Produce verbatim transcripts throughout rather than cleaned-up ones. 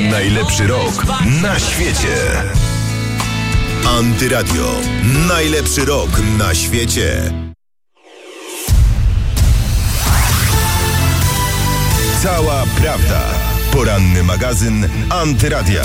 Najlepszy rok na świecie. Antyradio. Najlepszy rok na świecie. Cała prawda. Poranny magazyn Antyradia.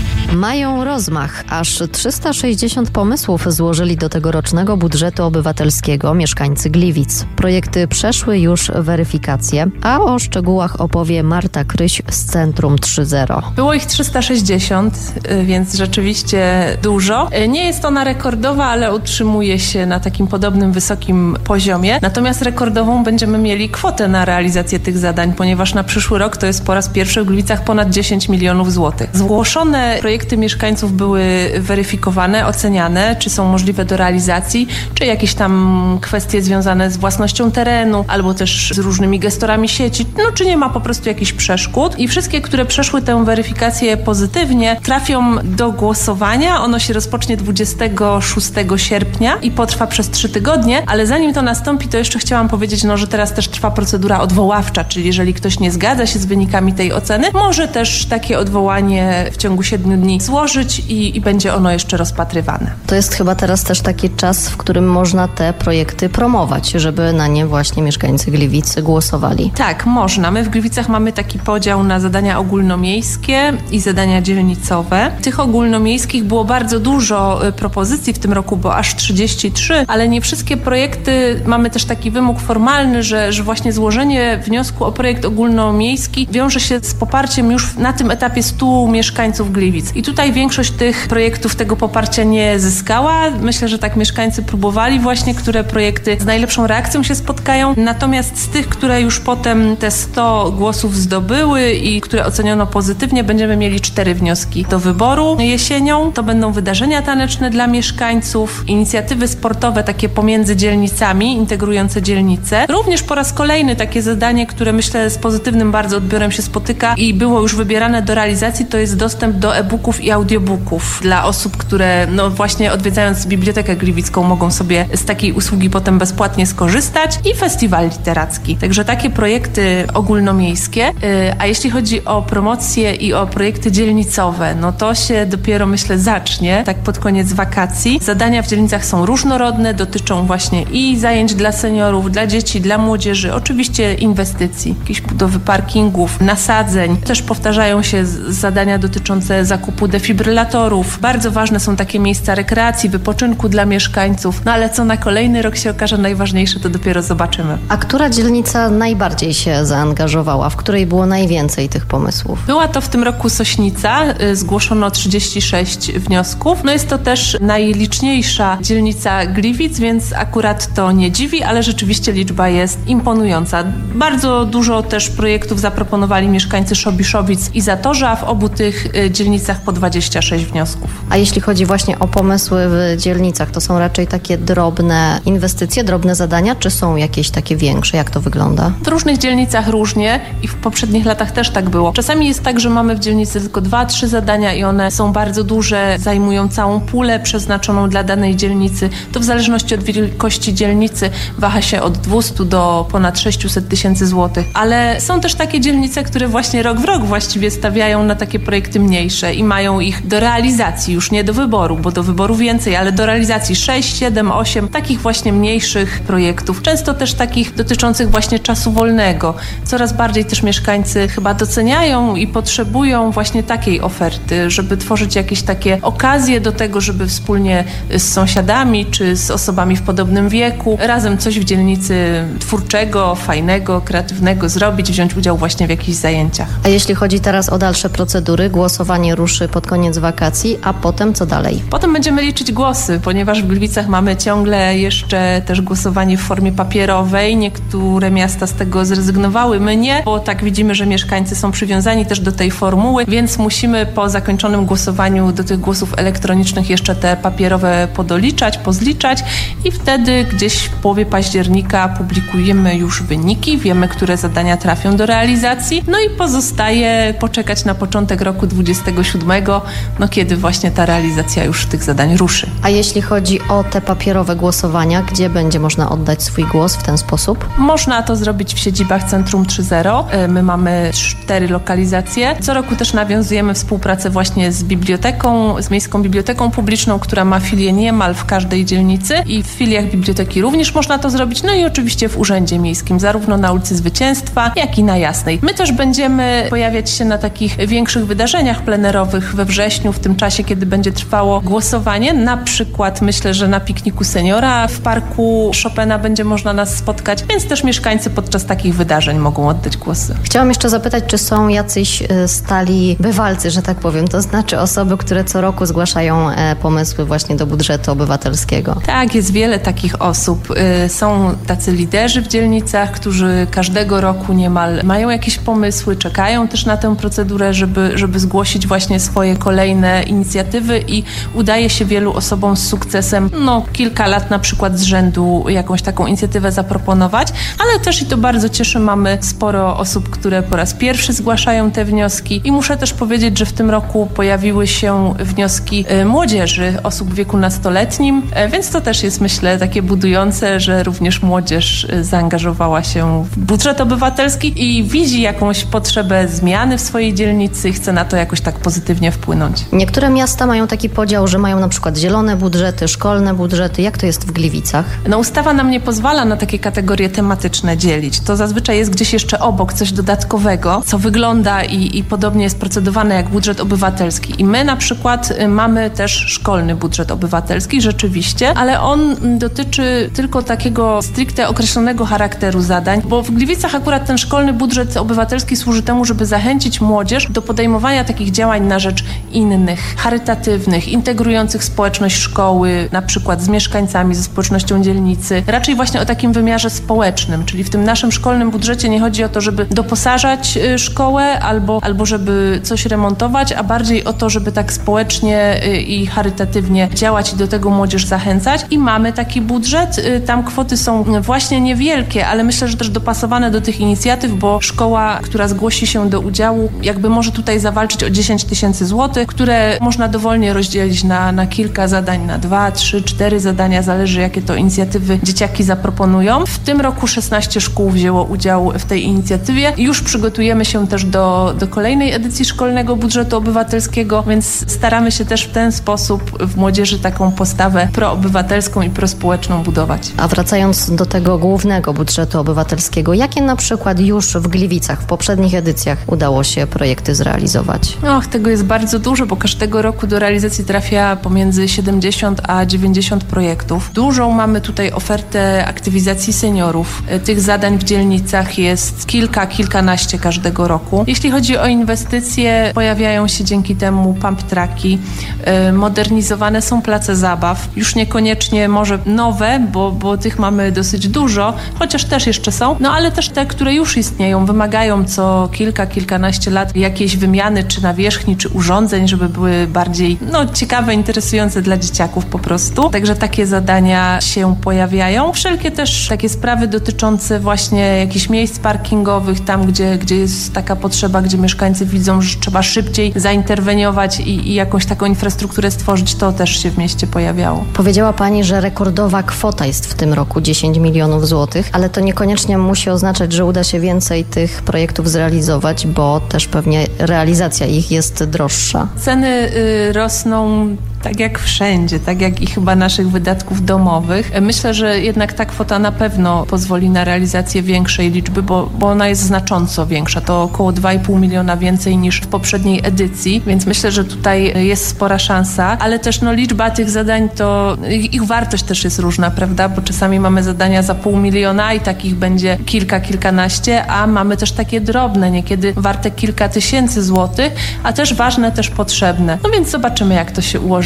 Mają rozmach. Aż trzysta sześćdziesiąt pomysłów złożyli do tegorocznego budżetu obywatelskiego mieszkańcy Gliwic. Projekty przeszły już weryfikację, a o szczegółach opowie Marta Kryś z Centrum trzy zero. Było ich trzysta sześćdziesiąt, więc rzeczywiście dużo. Nie jest ona rekordowa, ale utrzymuje się na takim podobnym wysokim poziomie. Natomiast rekordową będziemy mieli kwotę na realizację tych zadań, ponieważ na przyszły rok to jest po raz pierwszy w Gliwicach ponad dziesięć milionów złotych. Zgłoszone projekty mieszkańców były weryfikowane, oceniane, czy są możliwe do realizacji, czy jakieś tam kwestie związane z własnością terenu, albo też z różnymi gestorami sieci, no czy nie ma po prostu jakichś przeszkód. I wszystkie, które przeszły tę weryfikację pozytywnie, trafią do głosowania. Ono się rozpocznie dwudziestego szóstego sierpnia i potrwa przez trzy tygodnie, ale zanim to nastąpi, to jeszcze chciałam powiedzieć, no, że teraz też trwa procedura odwoławcza, czyli jeżeli ktoś nie zgadza się z wynikami tej oceny, może też takie odwołanie w ciągu siedmiu dni złożyć i, i będzie ono jeszcze rozpatrywane. To jest chyba teraz też taki czas, w którym można te projekty promować, żeby na nie właśnie mieszkańcy Gliwic głosowali. Tak, można. My w Gliwicach mamy taki podział na zadania ogólnomiejskie i zadania dzielnicowe. Tych ogólnomiejskich było bardzo dużo propozycji w tym roku, bo aż trzydzieści trzy, ale nie wszystkie projekty, mamy też taki wymóg formalny, że, że właśnie złożenie wniosku o projekt ogólnomiejski wiąże się z poparciem już na tym etapie stu mieszkańców Gliwic. I tutaj większość tych projektów tego poparcia nie zyskała. Myślę, że tak mieszkańcy próbowali właśnie, które projekty z najlepszą reakcją się spotkają. Natomiast z tych, które już potem te sto głosów zdobyły i które oceniono pozytywnie, będziemy mieli cztery wnioski do wyboru jesienią. To będą wydarzenia taneczne dla mieszkańców, inicjatywy sportowe takie pomiędzy dzielnicami, integrujące dzielnice. Również po raz kolejny takie zadanie, które myślę z pozytywnym bardzo odbiorem się spotyka i było już wybierane do realizacji, to jest dostęp do e-booków i audiobooków dla osób, które no właśnie odwiedzając Bibliotekę Gliwicką mogą sobie z takiej usługi potem bezpłatnie skorzystać i festiwal literacki. Także takie projekty ogólnomiejskie. A jeśli chodzi o promocje i o projekty dzielnicowe, no to się dopiero myślę zacznie, tak pod koniec wakacji. Zadania w dzielnicach są różnorodne, dotyczą właśnie i zajęć dla seniorów, dla dzieci, dla młodzieży, oczywiście inwestycji, jakiejś budowy parkingów, nasadzeń. Też powtarzają się zadania dotyczące zakupu defibrylatorów. Bardzo ważne są takie miejsca rekreacji, wypoczynku dla mieszkańców. No ale co na kolejny rok się okaże najważniejsze, to dopiero zobaczymy. A która dzielnica najbardziej się zaangażowała? W której było najwięcej tych pomysłów? Była to w tym roku Sośnica. Zgłoszono trzydzieści sześć wniosków. No jest to też najliczniejsza dzielnica Gliwic, więc akurat to nie dziwi, ale rzeczywiście liczba jest imponująca. Bardzo dużo też projektów zaproponowali mieszkańcy Szobiszowic i Zatorza. W obu tych dzielnicach po dwadzieścia sześć wniosków. A jeśli chodzi właśnie o pomysły w dzielnicach, to są raczej takie drobne inwestycje, drobne zadania, czy są jakieś takie większe? Jak to wygląda? W różnych dzielnicach różnie i w poprzednich latach też tak było. Czasami jest tak, że mamy w dzielnicy tylko dwa, trzy zadania i one są bardzo duże, zajmują całą pulę przeznaczoną dla danej dzielnicy. To w zależności od wielkości dzielnicy waha się od dwieście do ponad sześćset tysięcy złotych. Ale są też takie dzielnice, które właśnie rok w rok właściwie stawiają na takie projekty mniejsze i mają ich do realizacji, już nie do wyboru, bo do wyboru więcej, ale do realizacji sześć, siedem, osiem takich właśnie mniejszych projektów. Często też takich dotyczących właśnie czasu wolnego. Coraz bardziej też mieszkańcy chyba doceniają i potrzebują właśnie takiej oferty, żeby tworzyć jakieś takie okazje do tego, żeby wspólnie z sąsiadami czy z osobami w podobnym wieku razem coś w dzielnicy twórczego, fajnego, kreatywnego zrobić, wziąć udział właśnie w jakichś zajęciach. A jeśli chodzi teraz o dalsze procedury, głosowanie ruszy pod koniec wakacji, a potem co dalej? Potem będziemy liczyć głosy, ponieważ w Gliwicach mamy ciągle jeszcze też głosowanie w formie papierowej. Niektóre miasta z tego zrezygnowały, my nie, bo tak widzimy, że mieszkańcy są przywiązani też do tej formuły, więc musimy po zakończonym głosowaniu do tych głosów elektronicznych jeszcze te papierowe podoliczać, pozliczać i wtedy gdzieś w połowie października publikujemy już wyniki, wiemy, które zadania trafią do realizacji, no i pozostaje poczekać na początek roku dwudziestego siódmego siódmego, no kiedy właśnie ta realizacja już tych zadań ruszy. A jeśli chodzi o te papierowe głosowania, gdzie będzie można oddać swój głos w ten sposób? Można to zrobić w siedzibach Centrum trzy zero. My mamy cztery lokalizacje. Co roku też nawiązujemy współpracę właśnie z biblioteką, z Miejską Biblioteką Publiczną, która ma filię niemal w każdej dzielnicy i w filiach biblioteki również można to zrobić. No i oczywiście w Urzędzie Miejskim, zarówno na ulicy Zwycięstwa, jak i na Jasnej. My też będziemy pojawiać się na takich większych wydarzeniach plenerowych we wrześniu, w tym czasie, kiedy będzie trwało głosowanie. Na przykład myślę, że na pikniku seniora w Parku Chopina będzie można nas spotkać, więc też mieszkańcy podczas takich wydarzeń mogą oddać głosy. Chciałam jeszcze zapytać, czy są jacyś stali bywalcy, że tak powiem, to znaczy osoby, które co roku zgłaszają pomysły właśnie do budżetu obywatelskiego? Tak, jest wiele takich osób. Są tacy liderzy w dzielnicach, którzy każdego roku niemal mają jakieś pomysły, czekają też na tę procedurę, żeby, żeby zgłosić właśnie swoje kolejne inicjatywy i udaje się wielu osobom z sukcesem, no kilka lat na przykład z rzędu jakąś taką inicjatywę zaproponować, ale też i to bardzo cieszy, mamy sporo osób, które po raz pierwszy zgłaszają te wnioski i muszę też powiedzieć, że w tym roku pojawiły się wnioski młodzieży, osób w wieku nastoletnim, więc to też jest, myślę, takie budujące, że również młodzież zaangażowała się w budżet obywatelski i widzi jakąś potrzebę zmiany w swojej dzielnicy i chce na to jakoś tak pozytywnie wpłynąć. Niektóre miasta mają taki podział, że mają na przykład zielone budżety, szkolne budżety. Jak to jest w Gliwicach? No ustawa nam nie pozwala na takie kategorie tematyczne dzielić. To zazwyczaj jest gdzieś jeszcze obok coś dodatkowego, co wygląda i, i podobnie jest procedowane jak budżet obywatelski. I my na przykład mamy też szkolny budżet obywatelski, rzeczywiście, ale on dotyczy tylko takiego stricte określonego charakteru zadań, bo w Gliwicach akurat ten szkolny budżet obywatelski służy temu, żeby zachęcić młodzież do podejmowania takich działań na rzecz innych, charytatywnych, integrujących społeczność szkoły, na przykład z mieszkańcami, ze społecznością dzielnicy. Raczej właśnie o takim wymiarze społecznym, czyli w tym naszym szkolnym budżecie nie chodzi o to, żeby doposażać szkołę albo, albo żeby coś remontować, a bardziej o to, żeby tak społecznie i charytatywnie działać i do tego młodzież zachęcać. I mamy taki budżet. Tam kwoty są właśnie niewielkie, ale myślę, że też dopasowane do tych inicjatyw, bo szkoła, która zgłosi się do udziału, jakby może tutaj zawalczyć o dziesięć tysięcy złotych, które można dowolnie rozdzielić na, na kilka zadań, na dwa, trzy, cztery zadania, zależy jakie to inicjatywy dzieciaki zaproponują. W tym roku szesnaście szkół wzięło udział w tej inicjatywie. Już przygotujemy się też do, do kolejnej edycji szkolnego budżetu obywatelskiego, więc staramy się też w ten sposób w młodzieży taką postawę proobywatelską i prospołeczną budować. A wracając do tego głównego budżetu obywatelskiego, jakie na przykład już w Gliwicach w poprzednich edycjach udało się projekty zrealizować? Och, tego jest bardzo dużo, bo każdego roku do realizacji trafia pomiędzy siedemdziesiąt a dziewięćdziesiąt projektów. Dużą mamy tutaj ofertę aktywizacji seniorów. Tych zadań w dzielnicach jest kilka, kilkanaście każdego roku. Jeśli chodzi o inwestycje, pojawiają się dzięki temu pump tracki, modernizowane są place zabaw, już niekoniecznie może nowe, bo, bo tych mamy dosyć dużo, chociaż też jeszcze są, no ale też te, które już istnieją, wymagają co kilka, kilkanaście lat jakiejś wymiany, czy nawierzchni, czy urządzeń, żeby były bardziej no, ciekawe, interesujące dla dzieciaków po prostu. Także takie zadania się pojawiają. Wszelkie też takie sprawy dotyczące właśnie jakichś miejsc parkingowych, tam gdzie, gdzie jest taka potrzeba, gdzie mieszkańcy widzą, że trzeba szybciej zainterweniować i, i jakąś taką infrastrukturę stworzyć, to też się w mieście pojawiało. Powiedziała Pani, że rekordowa kwota jest w tym roku dziesięć milionów złotych, ale to niekoniecznie musi oznaczać, że uda się więcej tych projektów zrealizować, bo też pewnie realizacja ich jest droższa. Ceny y, rosną tak jak wszędzie, tak jak i chyba naszych wydatków domowych. Myślę, że jednak ta kwota na pewno pozwoli na realizację większej liczby, bo, bo ona jest znacząco większa. To około dwa i pół miliona więcej niż w poprzedniej edycji, więc myślę, że tutaj jest spora szansa, ale też no, liczba tych zadań to ich wartość też jest różna, prawda? Bo czasami mamy zadania za pół miliona i takich będzie kilka, kilkanaście, a mamy też takie drobne, niekiedy warte kilka tysięcy złotych, a też ważne, też potrzebne. No więc zobaczymy, jak to się ułoży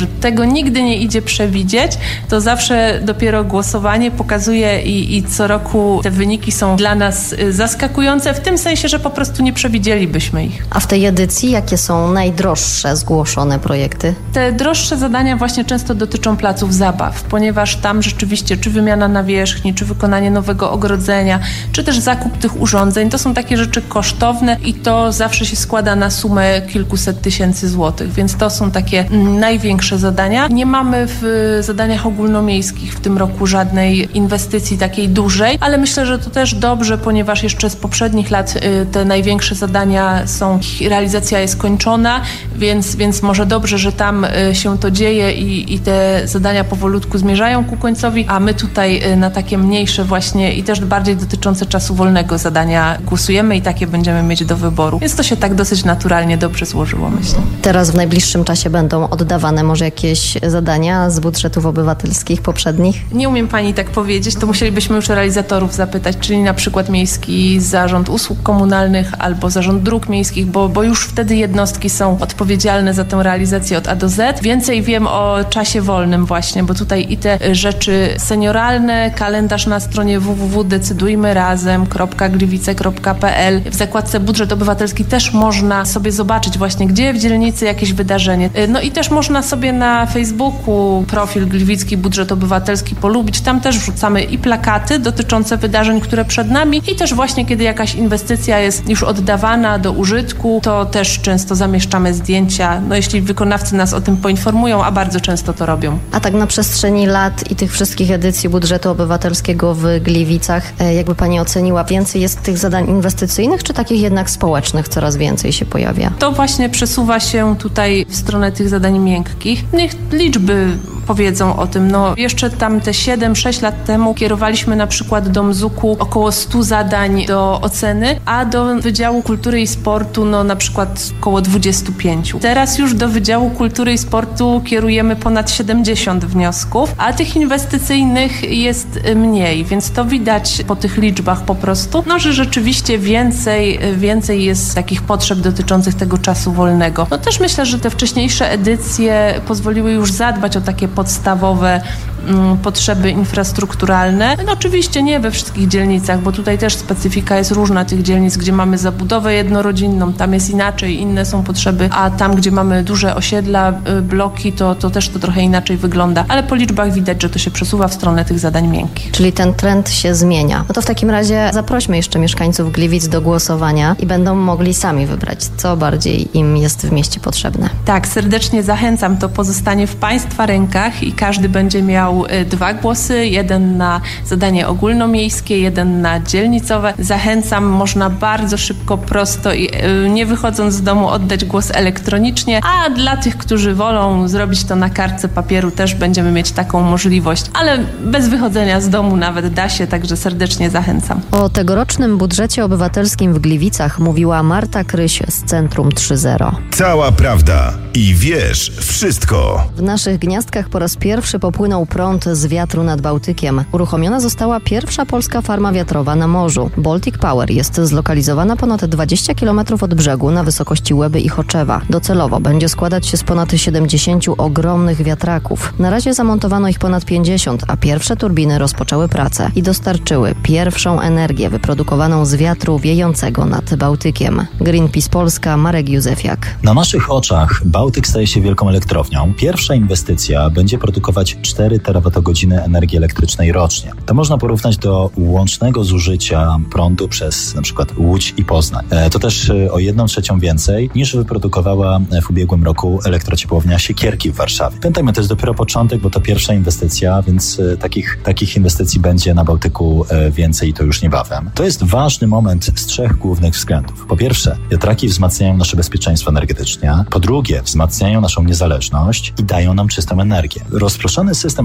że tego nigdy nie idzie przewidzieć, to zawsze dopiero głosowanie pokazuje i, i co roku te wyniki są dla nas zaskakujące, w tym sensie, że po prostu nie przewidzielibyśmy ich. A w tej edycji jakie są najdroższe zgłoszone projekty? Te droższe zadania właśnie często dotyczą placów zabaw, ponieważ tam rzeczywiście czy wymiana nawierzchni, czy wykonanie nowego ogrodzenia, czy też zakup tych urządzeń, to są takie rzeczy kosztowne i to zawsze się składa na sumę kilkuset tysięcy złotych, więc to są takie mm, największe zadania. Nie mamy w zadaniach ogólnomiejskich w tym roku żadnej inwestycji takiej dużej, ale myślę, że to też dobrze, ponieważ jeszcze z poprzednich lat y, te największe zadania są, realizacja jest kończona, więc, więc może dobrze, że tam y, się to dzieje i, i te zadania powolutku zmierzają ku końcowi, a my tutaj y, na takie mniejsze właśnie i też bardziej dotyczące czasu wolnego zadania głosujemy i takie będziemy mieć do wyboru. Więc to się tak dosyć naturalnie dobrze złożyło, myślę. Teraz w najbliższym czasie będą oddawane może jakieś zadania z budżetów obywatelskich poprzednich? Nie umiem pani tak powiedzieć, to musielibyśmy już realizatorów zapytać, czyli na przykład Miejski Zarząd Usług Komunalnych albo Zarząd Dróg Miejskich, bo, bo już wtedy jednostki są odpowiedzialne za tę realizację od A do Z. Więcej wiem o czasie wolnym właśnie, bo tutaj i te rzeczy senioralne, kalendarz na stronie w w w kropka decydujmy razem kropka gliwice kropka p l. W zakładce Budżet Obywatelski też można sobie zobaczyć właśnie, gdzie w dzielnicy jakieś wydarzenie. No i też można sobie na Facebooku profil Gliwicki Budżet Obywatelski polubić. Tam też wrzucamy i plakaty dotyczące wydarzeń, które przed nami i też właśnie, kiedy jakaś inwestycja jest już oddawana do użytku, to też często zamieszczamy zdjęcia, no jeśli wykonawcy nas o tym poinformują, a bardzo często to robią. A tak na przestrzeni lat i tych wszystkich edycji Budżetu Obywatelskiego w Gliwicach, jakby pani oceniła, więcej jest tych zadań inwestycyjnych, czy takich jednak społecznych coraz więcej się pojawia? To właśnie przesuwa się tutaj w stronę tych zadań miękkich. Niech liczby powiedzą o tym. No jeszcze tam te siedem sześć lat temu kierowaliśmy na przykład do M Z U K-u około stu zadań do oceny, a do Wydziału Kultury i Sportu no na przykład około dwudziestu pięciu. Teraz już do Wydziału Kultury i Sportu kierujemy ponad siedemdziesiąt wniosków, a tych inwestycyjnych jest mniej, więc to widać po tych liczbach po prostu, no że rzeczywiście więcej, więcej jest takich potrzeb dotyczących tego czasu wolnego. No też myślę, że te wcześniejsze edycje pozwoliły już zadbać o takie podstawowe mm, potrzeby infrastrukturalne. No oczywiście nie we wszystkich dzielnicach, bo tutaj też specyfika jest różna tych dzielnic, gdzie mamy zabudowę jednorodzinną, tam jest inaczej, inne są potrzeby, a tam, gdzie mamy duże osiedla, y, bloki, to, to też to trochę inaczej wygląda, ale po liczbach widać, że to się przesuwa w stronę tych zadań miękkich. Czyli ten trend się zmienia. No to w takim razie zaprośmy jeszcze mieszkańców Gliwic do głosowania i będą mogli sami wybrać, co bardziej im jest w mieście potrzebne. Tak, serdecznie zachęcam, to pozostanie w Państwa rękach i każdy będzie miał y, dwa głosy, jeden na zadanie ogólnomiejskie, jeden na dzielnicowe. Zachęcam, można bardzo szybko, prosto i y, nie wychodząc z domu oddać głos elektronicznie, a dla tych, którzy wolą zrobić to na kartce papieru, też będziemy mieć taką możliwość, ale bez wychodzenia z domu nawet da się, także serdecznie zachęcam. O tegorocznym budżecie obywatelskim w Gliwicach mówiła Marta Kryś z Centrum trzy zero. Cała prawda i wiesz wszystko. W naszych gniazdkach po raz pierwszy popłynął prąd z wiatru nad Bałtykiem. Uruchomiona została pierwsza polska farma wiatrowa na morzu. Baltic Power jest zlokalizowana ponad dwadzieścia kilometrów od brzegu na wysokości Łeby i Choczewa. Docelowo będzie składać się z ponad siedemdziesięciu ogromnych wiatraków. Na razie zamontowano ich ponad pięćdziesiąt, a pierwsze turbiny rozpoczęły pracę i dostarczyły pierwszą energię wyprodukowaną z wiatru wiejącego nad Bałtykiem. Greenpeace Polska, Marek Józefiak. Na naszych oczach Bałtyk staje się wielką elektrownią. Pierwsza inwestycja będzie produkować cztery terawatogodziny energii elektrycznej rocznie. To można porównać do łącznego zużycia prądu przez na przykład Łódź i Poznań. To też o jedną trzecią więcej niż wyprodukowała w ubiegłym roku elektrociepłownia Siekierki w Warszawie. Pamiętajmy, to jest dopiero początek, bo to pierwsza inwestycja, więc takich, takich inwestycji będzie na Bałtyku więcej i to już niebawem. To jest ważny moment z trzech głównych względów. Po pierwsze, wiatraki wzmacniają nasze bezpieczeństwo energetyczne. Po drugie, wzmacniają naszą niezależność i dają nam czystą energię. Rozproszony system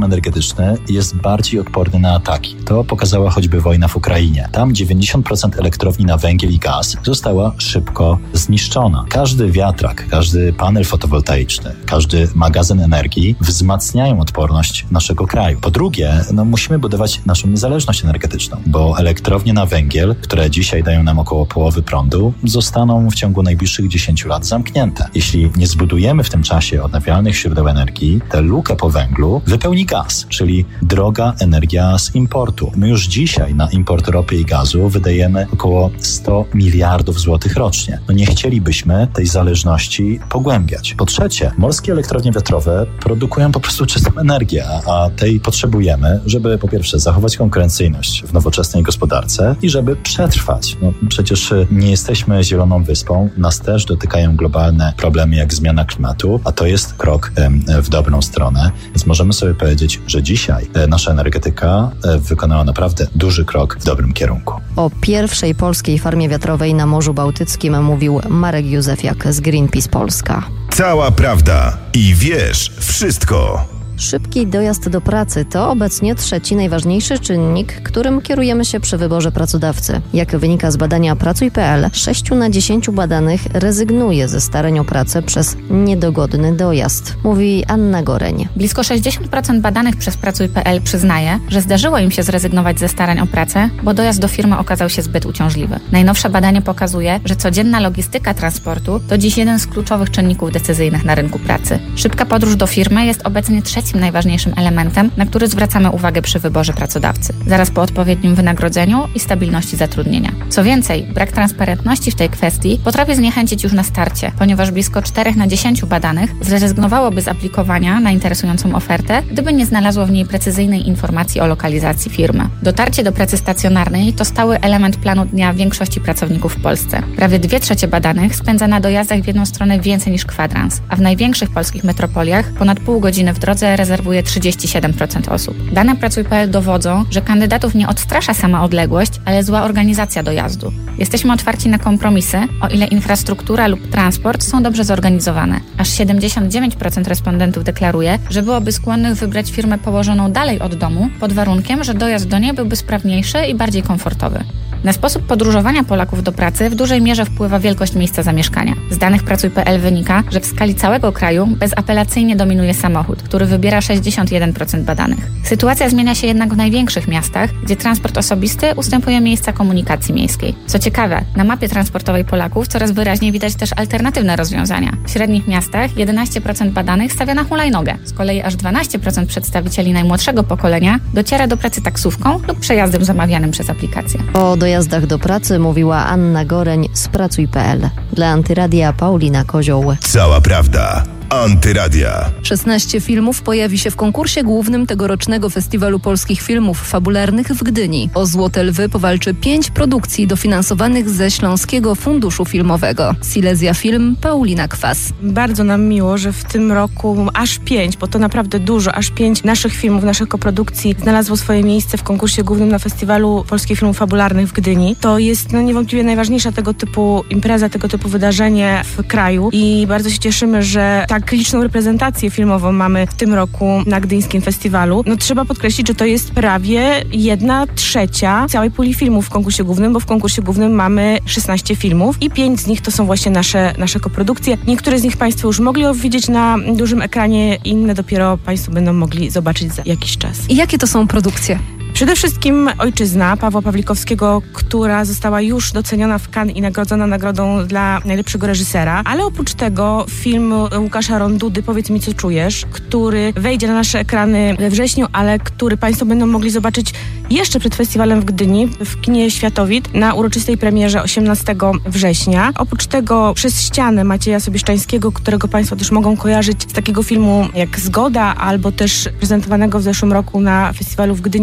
energetyczny jest bardziej odporny na ataki. To pokazała choćby wojna w Ukrainie. Tam dziewięćdziesiąt procent elektrowni na węgiel i gaz została szybko zniszczona. Każdy wiatrak, każdy panel fotowoltaiczny, każdy magazyn energii wzmacniają odporność naszego kraju. Po drugie, no musimy budować naszą niezależność energetyczną, bo elektrownie na węgiel, które dzisiaj dają nam około połowy prądu, zostaną w ciągu najbliższych dziesięciu lat zamknięte. Jeśli nie zbudujemy w tym czasie odnawialnych źródeł energii, tę lukę po węglu wypełni gaz, czyli droga energia z importu. My już dzisiaj na import ropy i gazu wydajemy około sto miliardów złotych rocznie. No nie chcielibyśmy tej zależności pogłębiać. Po trzecie, morskie elektrownie wiatrowe produkują po prostu czystą energię, a tej potrzebujemy, żeby po pierwsze zachować konkurencyjność w nowoczesnej gospodarce i żeby przetrwać. No przecież nie jesteśmy zieloną wyspą, nas też dotykają globalne problemy jak zmiana klimatu, a to jest krok w dobrą stronę. Więc możemy sobie powiedzieć, że dzisiaj nasza energetyka wykonała naprawdę duży krok w dobrym kierunku. O pierwszej polskiej farmie wiatrowej na Morzu Bałtyckim mówił Marek Józefiak z Greenpeace Polska. Cała prawda i wiesz wszystko. Szybki dojazd do pracy to obecnie trzeci najważniejszy czynnik, którym kierujemy się przy wyborze pracodawcy. Jak wynika z badania Pracuj kropka pe el, sześciu na dziesięciu badanych rezygnuje ze starań o pracę przez niedogodny dojazd, mówi Anna Goreń. Blisko sześćdziesiąt procent badanych przez Pracuj kropka pe el przyznaje, że zdarzyło im się zrezygnować ze starań o pracę, bo dojazd do firmy okazał się zbyt uciążliwy. Najnowsze badanie pokazuje, że codzienna logistyka transportu to dziś jeden z kluczowych czynników decyzyjnych na rynku pracy. Szybka podróż do firmy jest obecnie trzecim najważniejszym elementem, na który zwracamy uwagę przy wyborze pracodawcy, zaraz po odpowiednim wynagrodzeniu i stabilności zatrudnienia. Co więcej, brak transparentności w tej kwestii potrafi zniechęcić już na starcie, ponieważ blisko czterech na dziesięciu badanych zrezygnowałoby z aplikowania na interesującą ofertę, gdyby nie znalazło w niej precyzyjnej informacji o lokalizacji firmy. Dotarcie do pracy stacjonarnej to stały element planu dnia większości pracowników w Polsce. Prawie dwie trzecie badanych spędza na dojazdach w jedną stronę więcej niż kwadrans, a w największych polskich metropoliach ponad pół godziny w drodze rezerwuje trzydzieści siedem procent osób. Dane Pracuj kropka pe el dowodzą, że kandydatów nie odstrasza sama odległość, ale zła organizacja dojazdu. Jesteśmy otwarci na kompromisy, o ile infrastruktura lub transport są dobrze zorganizowane. Aż siedemdziesiąt dziewięć procent respondentów deklaruje, że byłoby skłonnych wybrać firmę położoną dalej od domu, pod warunkiem, że dojazd do niej byłby sprawniejszy i bardziej komfortowy. Na sposób podróżowania Polaków do pracy w dużej mierze wpływa wielkość miejsca zamieszkania. Z danych Pracuj kropka pe el wynika, że w skali całego kraju bezapelacyjnie dominuje samochód, który wybiera sześćdziesiąt jeden procent badanych. Sytuacja zmienia się jednak w największych miastach, gdzie transport osobisty ustępuje miejsca komunikacji miejskiej. Co ciekawe, na mapie transportowej Polaków coraz wyraźniej widać też alternatywne rozwiązania. W średnich miastach jedenaście procent badanych stawia na hulajnogę. Z kolei aż dwanaście procent przedstawicieli najmłodszego pokolenia dociera do pracy taksówką lub przejazdem zamawianym przez aplikację. O dojazdach do pracy mówiła Anna Goreń z Pracuj kropka pe el. Dla Antyradia Paulina Kozioł. Cała prawda. Antyradia. szesnaście filmów pojawi się w konkursie głównym tegorocznego Festiwalu Polskich Filmów Fabularnych w Gdyni. O Złote Lwy powalczy pięć produkcji dofinansowanych ze Śląskiego Funduszu Filmowego. Silesia Film, Paulina Kwas. Bardzo nam miło, że w tym roku aż pięć, bo to naprawdę dużo, aż pięć naszych filmów, naszych koprodukcji znalazło swoje miejsce w konkursie głównym na Festiwalu Polskich Filmów Fabularnych w Gdyni. To jest no, niewątpliwie najważniejsza tego typu impreza, tego typu wydarzenie w kraju i bardzo się cieszymy, że tak liczną reprezentację filmową mamy w tym roku na Gdyńskim Festiwalu. No trzeba podkreślić, że to jest prawie jedna trzecia całej puli filmów w konkursie głównym, bo w konkursie głównym mamy szesnaście filmów i pięć z nich to są właśnie nasze, nasze koprodukcje. Niektóre z nich Państwo już mogli widzieć na dużym ekranie, inne dopiero Państwo będą mogli zobaczyć za jakiś czas. I jakie to są produkcje? Przede wszystkim Ojczyzna Pawła Pawlikowskiego, która została już doceniona w Cannes i nagrodzona nagrodą dla najlepszego reżysera, ale oprócz tego film Łukasza Rondudy Powiedz mi co czujesz, który wejdzie na nasze ekrany we wrześniu, ale który Państwo będą mogli zobaczyć jeszcze przed festiwalem w Gdyni w kinie Światowid na uroczystej premierze osiemnastego września. Oprócz tego Przez ścianę Macieja Sobieszczańskiego, którego Państwo też mogą kojarzyć z takiego filmu jak Zgoda, albo też prezentowanego w zeszłym roku na festiwalu w Gdyni świetnego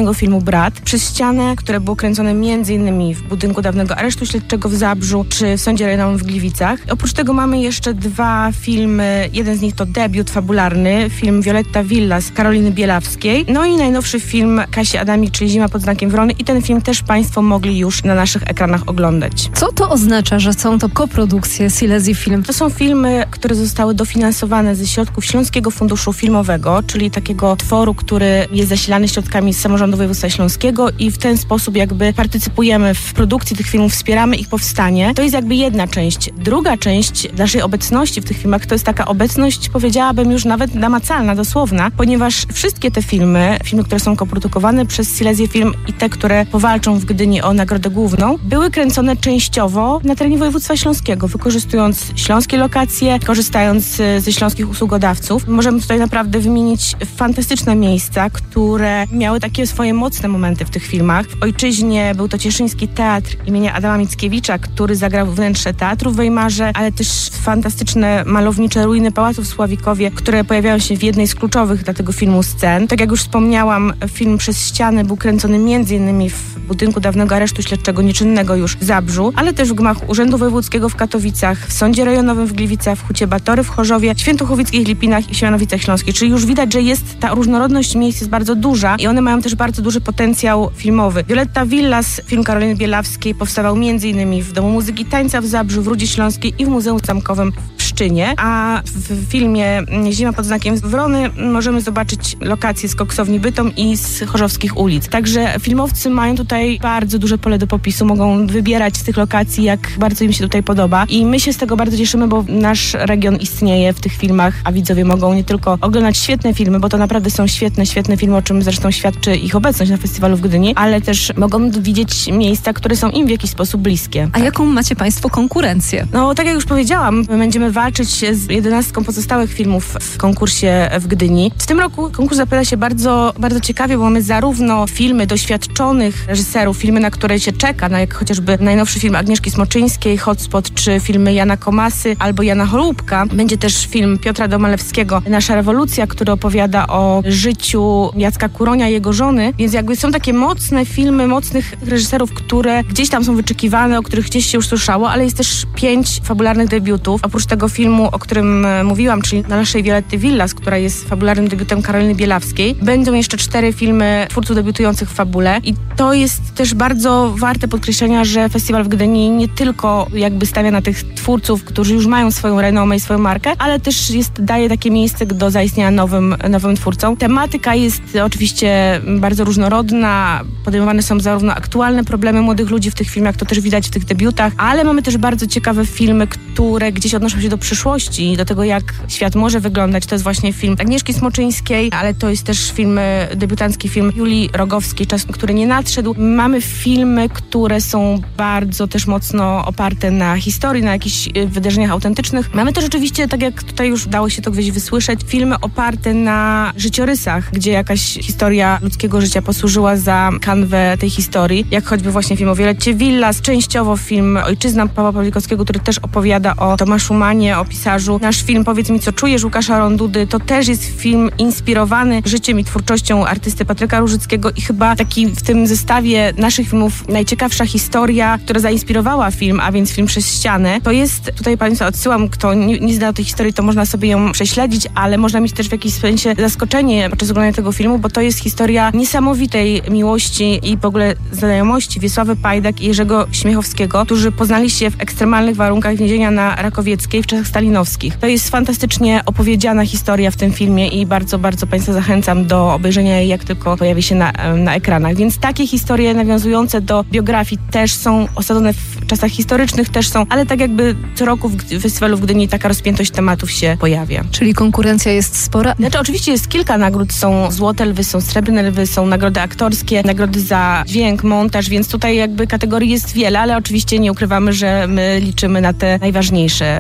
świetnego filmu Brat, Przez ścianę, które było kręcone między innymi w budynku dawnego aresztu śledczego w Zabrzu czy w Sądzie Rejonowym w Gliwicach. Oprócz tego mamy jeszcze dwa filmy, jeden z nich to debiut fabularny, film Violetta Villas Karoliny Bielawskiej, no i najnowszy film Kasi Adamik, czyli Zima pod znakiem wrony, i ten film też Państwo mogli już na naszych ekranach oglądać. Co to oznacza, że są to koprodukcje Silesia Film? To są filmy, które zostały dofinansowane ze środków Śląskiego Funduszu Filmowego, czyli takiego tworu, który jest zasilany środkami z samorządu województwa śląskiego, i w ten sposób jakby partycypujemy w produkcji tych filmów, wspieramy ich powstanie. To jest jakby jedna część. Druga część naszej obecności w tych filmach to jest taka obecność, powiedziałabym już nawet namacalna, dosłowna, ponieważ wszystkie te filmy, filmy, które są koprodukowane przez Silesia Film i te, które powalczą w Gdyni o nagrodę główną, były kręcone częściowo na terenie województwa śląskiego, wykorzystując śląskie lokacje, korzystając ze śląskich usługodawców. Możemy tutaj naprawdę wymienić fantastyczne miejsca, które miały takie swoje mocne momenty w tych filmach. W Ojczyźnie był to Cieszyński Teatr imienia Adama Mickiewicza, który zagrał wnętrze teatru w Weimarze, ale też fantastyczne malownicze ruiny pałaców w Sławikowie, które pojawiają się w jednej z kluczowych dla tego filmu scen. Tak jak już wspomniałam, film Przez ścianę był kręcony między innymi w budynku dawnego aresztu śledczego nieczynnego już w Zabrzu, ale też w gmachu Urzędu Wojewódzkiego w Katowicach, w Sądzie Rejonowym w Gliwicach, w Hucie Batory w Chorzowie, Świętochowickich Lipinach i Siemianowicach Śląskich. Czyli już widać, że jest ta różnorodność miejsc jest bardzo duża i one mają też bardzo duży potencjał filmowy. Violetta Villas, film Karoliny Bielawskiej, powstawał między innymi w Domu Muzyki i Tańca w Zabrzu, w Rudzie Śląskiej i w Muzeum Zamkowym w Pszczynie, a w filmie Zima pod znakiem wrony możemy zobaczyć lokacje z Koksowni Bytom i z chorzowskich ulic. Także filmowcy mają tutaj bardzo duże pole do popisu, mogą wybierać z tych lokacji, jak bardzo im się tutaj podoba, i my się z tego bardzo cieszymy, bo nasz region istnieje w tych filmach, a widzowie mogą nie tylko oglądać świetne filmy, bo to naprawdę są świetne, świetne filmy, o czym zresztą świadczy ich obecność na festiwalu w Gdyni, ale też mogą widzieć miejsca, które są im w jakiś sposób bliskie. A tak. Jaką macie Państwo konkurencję? No, tak jak już powiedziałam, będziemy walczyć z jedenastką pozostałych filmów w konkursie w Gdyni. W tym roku konkurs zapowiada się bardzo, bardzo ciekawie, bo mamy zarówno filmy doświadczonych reżyserów, filmy, na które się czeka, na jak chociażby najnowszy film Agnieszki Smoczyńskiej, Hotspot, czy filmy Jana Komasy albo Jana Holubka. Będzie też film Piotra Domalewskiego, Nasza rewolucja, który opowiada o życiu Jacka Kuronia i jego żony, więc jakby są takie mocne filmy, mocnych reżyserów, które gdzieś tam są wyczekiwane, o których gdzieś się już słyszało, ale jest też pięć fabularnych debiutów. Oprócz tego filmu, o którym mówiłam, czyli Na naszej Violetty Villas, która jest fabularnym debiutem Karoliny Bielawskiej, będą jeszcze cztery filmy twórców debiutujących w fabule, i to jest też bardzo warte podkreślenia, że festiwal w Gdyni nie tylko jakby stawia na tych twórców, którzy już mają swoją renomę i swoją markę, ale też jest, daje takie miejsce do zaistnienia nowym, nowym twórcom. Tematyka jest oczywiście bardzo różnorodna, podejmowane są zarówno aktualne problemy młodych ludzi w tych filmach, to też widać w tych debiutach, ale mamy też bardzo ciekawe filmy, które gdzieś odnoszą się do przyszłości, do tego, jak świat może wyglądać. To jest właśnie film Agnieszki Smoczyńskiej, ale to jest też film, debiutancki film Julii Rogowskiej, Czas, który nie nadszedł. Mamy filmy, które są bardzo też mocno oparte na historii, na jakichś wydarzeniach autentycznych. Mamy też oczywiście, tak jak tutaj już dało się to gdzieś wysłyszeć, filmy oparte na życiorysach, gdzie jakaś historia ludzkiego życia posłużyła za kanwę tej historii, jak choćby właśnie film o Violetcie Villas, częściowo film Ojczyzna Pawła Pawlikowskiego, który też opowiada o Tomaszu Mannie, o pisarzu. Nasz film Powiedz mi, co czujesz, Łukasza Rondudy, to też jest film inspirowany życiem i twórczością artysty Patryka Różyckiego, i chyba taki w tym zestawie naszych filmów najciekawsza historia, która zainspirowała film, a więc film Przez ścianę. To jest, tutaj Państwa odsyłam, kto nie, nie zna tej historii, to można sobie ją prześledzić, ale można mieć też w jakimś sensie zaskoczenie podczas oglądania tego filmu, bo to jest historia niesamowitej miłości i w ogóle znajomości Wiesławy Pajdak i Jerzego Śmiechowskiego, którzy poznali się w ekstremalnych warunkach więzienia na Rakowieckiej w czasach stalinowskich. To jest fantastycznie opowiedziana historia w tym filmie i bardzo, bardzo Państwa zachęcam do obejrzenia jej, jak tylko pojawi się na, na ekranach. Więc takie historie nawiązujące do biografii też są osadzone w czasach historycznych, też są, ale tak jakby co roku w festiwalu w Gdyni taka rozpiętość tematów się pojawia. Czyli konkurencja jest spora? Znaczy oczywiście jest kilka nagród, są złote lwy, są srebrne lwy, są nagrody aktorskie, nagrody za dźwięk, montaż, więc tutaj jakby kategorii jest wiele, ale oczywiście nie ukrywamy, że my liczymy na te najważniejsze festiwalowe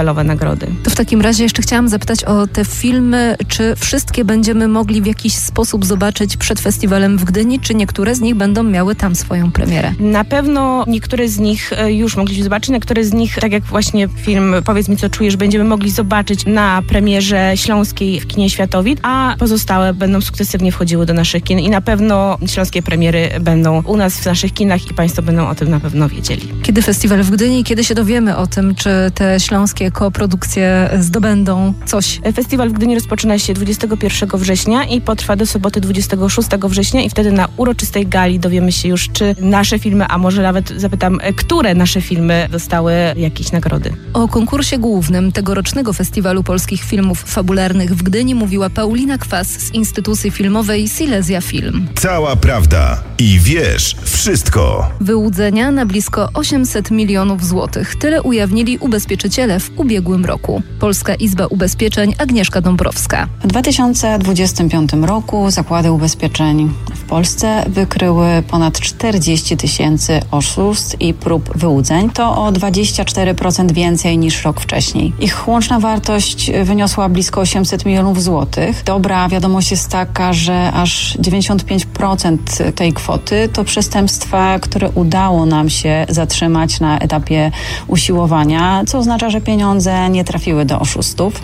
festiwalowe nagrody. To w takim razie jeszcze chciałam zapytać o te filmy, czy wszystkie będziemy mogli w jakiś sposób zobaczyć przed festiwalem w Gdyni, czy niektóre z nich będą miały tam swoją premierę? Na pewno niektóre z nich już mogliśmy zobaczyć, niektóre z nich, tak jak właśnie film Powiedz mi co czujesz, będziemy mogli zobaczyć na premierze śląskiej w kinie Światowit, a pozostałe będą sukcesywnie wchodziły do naszych kin i na pewno śląskie premiery będą u nas w naszych kinach i Państwo będą o tym na pewno wiedzieli. Kiedy festiwal w Gdyni, kiedy się dowiemy o tym, czy te śląskie koprodukcje zdobędą coś? Festiwal w Gdyni rozpoczyna się dwudziestego pierwszego września i potrwa do soboty dwudziestego szóstego września i wtedy na uroczystej gali dowiemy się już, czy nasze filmy, a może nawet zapytam, które nasze filmy dostały jakieś nagrody. O konkursie głównym tegorocznego Festiwalu Polskich Filmów Fabularnych w Gdyni mówiła Paulina Kwas z instytucji filmowej Silesia Film. Cała prawda i wiesz wszystko. Wyłudzenia na blisko osiemset milionów złotych. Tyle ujawnili ubezpieczyciele w ubiegłym roku. Polska Izba Ubezpieczeń, Agnieszka Dąbrowska. W dwa tysiące dwudziestym piątym roku zakłady ubezpieczeń w Polsce wykryły ponad czterdzieści tysięcy oszustw i prób wyłudzeń. To o dwadzieścia cztery procent więcej niż rok wcześniej. Ich łączna wartość wyniosła blisko osiemset milionów złotych. Dobra wiadomość jest taka, że aż dziewięćdziesiąt pięć procent tej kwoty to przestępstwa, które udało nam się zatrzymać na etapie usiłowania, co oznacza, że pieniądze nie trafiły do oszustów.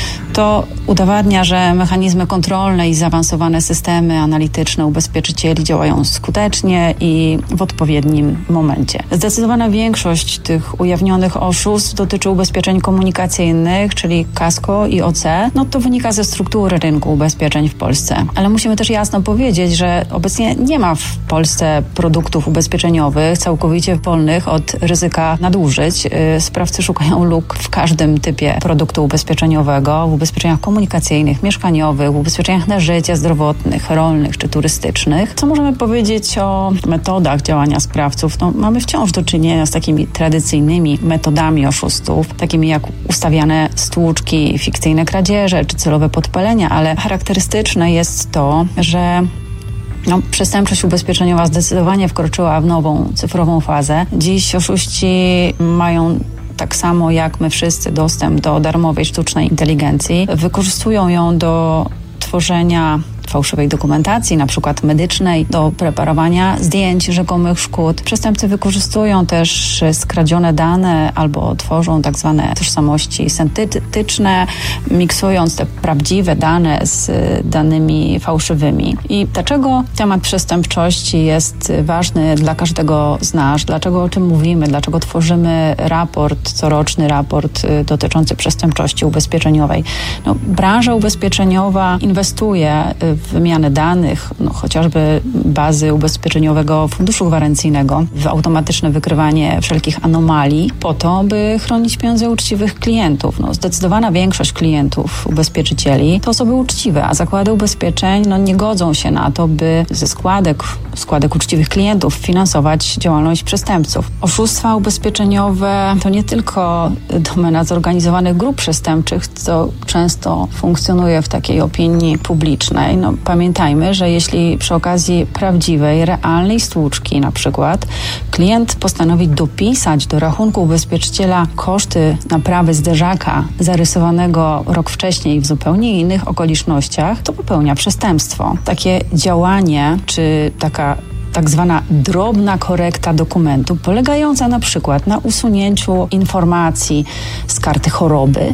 To udowadnia, że mechanizmy kontrolne i zaawansowane systemy analityczne ubezpieczycieli działają skutecznie i w odpowiednim momencie. Zdecydowana większość tych ujawnionych oszustw dotyczy ubezpieczeń komunikacyjnych, czyli kasko i O C. No to wynika ze struktury rynku ubezpieczeń w Polsce. Ale musimy też jasno powiedzieć, że obecnie nie ma w Polsce produktów ubezpieczeniowych całkowicie wolnych od ryzyka nadużyć. Sprawcy szukają luk w każdym typie produktu ubezpieczeniowego, w ubezpieczeniach komunikacyjnych, mieszkaniowych, w ubezpieczeniach na życie, zdrowotnych, rolnych czy turystycznych. Co możemy powiedzieć o metodach działania sprawców? No, mamy wciąż do czynienia z takimi tradycyjnymi metodami oszustów, takimi jak ustawiane stłuczki, fikcyjne kradzieże czy celowe podpalenia, ale charakterystyczne jest to, że No, przestępczość ubezpieczeniowa zdecydowanie wkroczyła w nową cyfrową fazę. Dziś oszuści mają tak samo jak my wszyscy dostęp do darmowej sztucznej inteligencji. Wykorzystują ją do tworzenia fałszywej dokumentacji, na przykład medycznej, do preparowania zdjęć rzekomych szkód. Przestępcy wykorzystują też skradzione dane albo tworzą tak zwane tożsamości syntetyczne, miksując te prawdziwe dane z danymi fałszywymi. I dlaczego temat przestępczości jest ważny dla każdego z nas? Dlaczego o tym mówimy? Dlaczego tworzymy raport, coroczny raport dotyczący przestępczości ubezpieczeniowej? No, branża ubezpieczeniowa inwestuje w wymianę danych, no, chociażby bazy ubezpieczeniowego funduszu gwarancyjnego, w automatyczne wykrywanie wszelkich anomalii po to, by chronić pieniądze uczciwych klientów. No, zdecydowana większość klientów ubezpieczycieli to osoby uczciwe, a zakłady ubezpieczeń no, nie godzą się na to, by ze składek, składek uczciwych klientów finansować działalność przestępców. Oszustwa ubezpieczeniowe to nie tylko domena zorganizowanych grup przestępczych, co często funkcjonuje w takiej opinii publicznej. No, pamiętajmy, że jeśli przy okazji prawdziwej, realnej stłuczki na przykład klient postanowi dopisać do rachunku ubezpieczyciela koszty naprawy zderzaka zarysowanego rok wcześniej w zupełnie innych okolicznościach, to popełnia przestępstwo. Takie działanie, czy taka tak zwana drobna korekta dokumentu, polegająca na przykład na usunięciu informacji z karty choroby,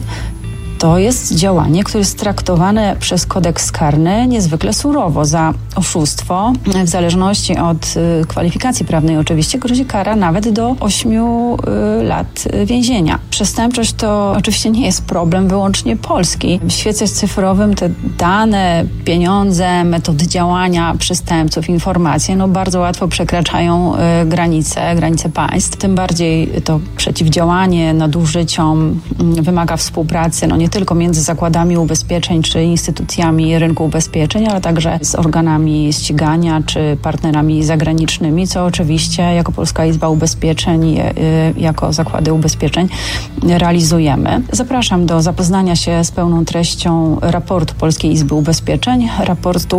to jest działanie, które jest traktowane przez kodeks karny niezwykle surowo. Za oszustwo, w zależności od y, kwalifikacji prawnej oczywiście, grozi kara nawet do ośmiu y, lat więzienia. Przestępczość to oczywiście nie jest problem wyłącznie polski. W świecie cyfrowym te dane, pieniądze, metody działania przestępców, informacje, no bardzo łatwo przekraczają y, granice, granice państw. Tym bardziej to przeciwdziałanie nadużyciom y, wymaga współpracy, no nie tylko między zakładami ubezpieczeń czy instytucjami rynku ubezpieczeń, ale także z organami ścigania czy partnerami zagranicznymi, co oczywiście jako Polska Izba Ubezpieczeń, jako zakłady ubezpieczeń realizujemy. Zapraszam do zapoznania się z pełną treścią raportu Polskiej Izby Ubezpieczeń, raportu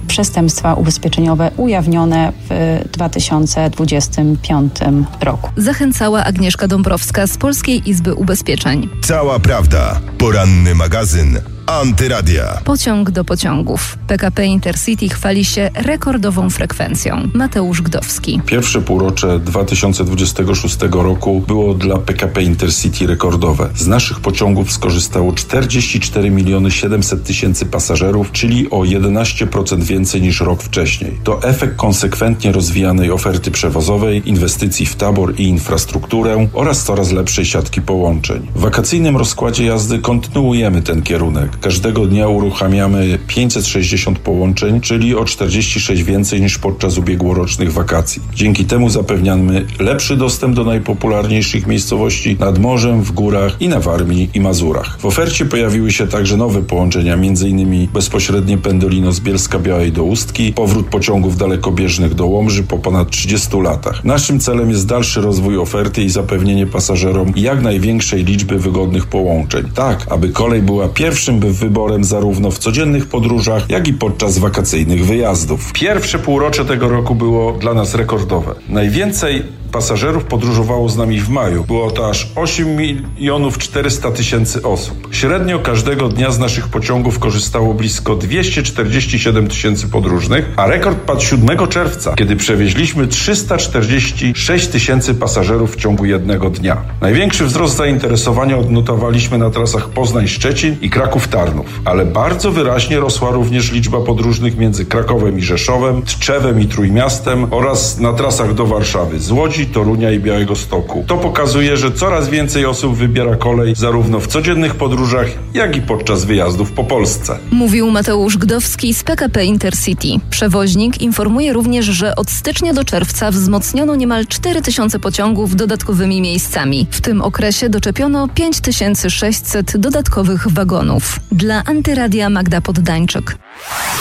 przestępstwa ubezpieczeniowe ujawnione w dwa tysiące dwudziestym piątym roku. Zachęcała Agnieszka Dąbrowska z Polskiej Izby Ubezpieczeń. Cała prawda. Poranny magazyn Antyradia. Pociąg do pociągów. P K P Intercity chwali się rekordową frekwencją. Mateusz Gdowski. Pierwsze półrocze dwa tysiące dwudziestego szóstego roku było dla P K P Intercity rekordowe. Z naszych pociągów skorzystało czterdzieści cztery miliony siedemset tysięcy pasażerów, czyli o jedenaście procent więcej niż rok wcześniej. To efekt konsekwentnie rozwijanej oferty przewozowej, inwestycji w tabor i infrastrukturę oraz coraz lepszej siatki połączeń. W wakacyjnym rozkładzie jazdy kontynuujemy ten kierunek. Każdego dnia uruchamiamy pięćset sześćdziesiąt połączeń, czyli o czterdzieści sześć więcej niż podczas ubiegłorocznych wakacji. Dzięki temu zapewniamy lepszy dostęp do najpopularniejszych miejscowości nad morzem, w górach i na Warmii i Mazurach. W ofercie pojawiły się także nowe połączenia, m.in. bezpośrednie Pendolino z Bielska-Białej do Ustki, powrót pociągów dalekobieżnych do Łomży po ponad trzydziestu latach. Naszym celem jest dalszy rozwój oferty i zapewnienie pasażerom jak największej liczby wygodnych połączeń. Tak, aby kolej była pierwszym wyborem zarówno w codziennych podróżach, jak i podczas wakacyjnych wyjazdów. Pierwsze półrocze tego roku było dla nas rekordowe. Najwięcej pasażerów podróżowało z nami w maju. Było to aż osiem milionów czterysta tysięcy osób. Średnio każdego dnia z naszych pociągów korzystało blisko dwieście czterdzieści siedem tysięcy podróżnych, a rekord padł siódmego czerwca, kiedy przewieźliśmy trzysta czterdzieści sześć tysięcy pasażerów w ciągu jednego dnia. Największy wzrost zainteresowania odnotowaliśmy na trasach Poznań-Szczecin i Kraków-Tarnów, ale bardzo wyraźnie rosła również liczba podróżnych między Krakowem i Rzeszowem, Tczewem i Trójmiastem oraz na trasach do Warszawy z Łodzi, Torunia i Białegostoku. To pokazuje, że coraz więcej osób wybiera kolej zarówno w codziennych podróżach, jak i podczas wyjazdów po Polsce. Mówił Mateusz Gdowski z P K P Intercity. Przewoźnik informuje również, że od stycznia do czerwca wzmocniono niemal cztery tysiące pociągów dodatkowymi miejscami. W tym okresie doczepiono pięć tysięcy sześćset dodatkowych wagonów. Dla Antyradia Magda Poddańczyk.